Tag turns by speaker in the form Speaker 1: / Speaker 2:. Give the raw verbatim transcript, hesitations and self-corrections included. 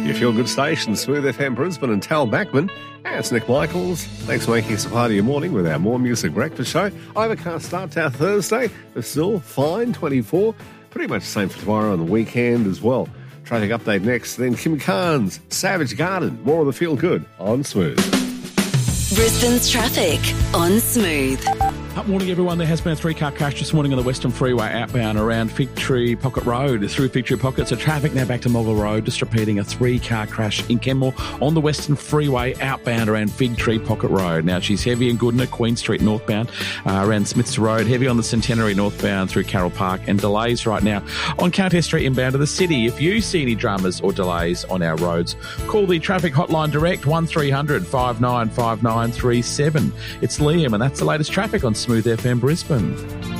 Speaker 1: Your feel-good station, Smooth F M Brisbane and Tal Backman. And it's Nick Michaels. Thanks for making us a part of your morning with our More Music Breakfast show. Overcast start to our Thursday. It's still fine, twenty-four. Pretty much the same for tomorrow and the weekend as well. Traffic update next. Then Kim Carnes, Savage Garden. More of the feel-good on Smooth.
Speaker 2: Brisbane's traffic on Smooth.
Speaker 3: Up morning, everyone. There has been a three-car crash this morning on the Western Freeway outbound around Fig Tree Pocket Road. Through Fig Tree Pocket, so traffic now back to Moggle Road. Just repeating, a three-car crash in Kenmore on the Western Freeway outbound around Fig Tree Pocket Road. Now, she's heavy and Goodna, Queen Street northbound uh, around Smiths Road. Heavy on the Centenary northbound through Carroll Park. And delays right now on Countess Street inbound to the city. If you see any dramas or delays on our roads, call the traffic hotline direct, one three hundred five nine five nine three seven. It's Liam, and that's the latest traffic on Smooth F M Brisbane.